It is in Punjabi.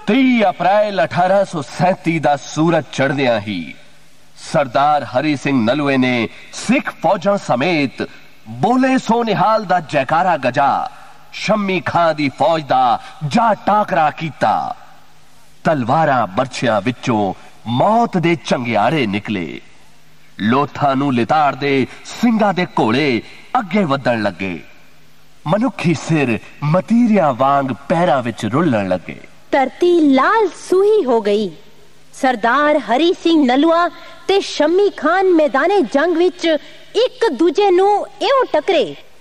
30 ਅਪ੍ਰੈਲ 1837 ਦਾ ਸੂਰਜ ਚੜ੍ਹਦਿਆਂ ਹੀ ਸਰਦਾਰ ਹਰੀ ਸਿੰਘ ਨਲੂਏ ਨੇ ਸਿੱਖ ਫੌਜਾਂ ਸਮੇਤ ਬੋਲੇ ਸੋ ਨਿਹਾਲ ਦਾ ਜੈਕਾਰਾ ਗਜਾ ਸ਼ੰਮੀ ਖਾਂ ਦੀ ਫੌਜ ਦਾ ਜਾ ਟਾਕਰਾ ਕੀਤਾ। ਤਲਵਾਰਾਂ ਬਰਛਿਆਂ ਵਿੱਚੋਂ ਮੌਤ ਦੇ ਚੰਗਿਆੜੇ ਨਿਕਲੇ। ਲੋਥਾਂ ਨੂੰ ਲਿਤਾੜਦੇ ਸਿੰਘਾਂ ਦੇ ਘੋੜੇ ਅੱਗੇ ਵਧਣ ਲੱਗੇ। ਮਨੁੱਖੀ ਸਿਰ ਮਤੀਰਿਆਂ ਵਾਂਗ ਪੈਰਾਂ ਵਿੱਚ ਰੁਲਣ ਲੱਗੇ। ਧਰਤੀ ਲਾਲ ਸੂਹੀ ਹੋ ਗਈ। ਸਰਦਾਰ ਹਰੀ ਸਿੰਘ ਨਲੂਆ ਤੇ ਸ਼ੰਮੀ ਖਾਨ ਮੈਦਾਨੇ ਜੰਗ ਵਿੱਚ ਇੱਕ ਦੂਜੇ ਨੂੰ ਇਉਂ ਟਕਰੇ